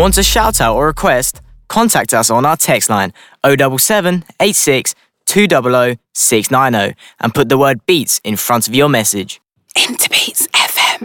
Want a shout out or request? Contact us on our text line 077 86 200 690 and put the word beats in front of your message. Into Beats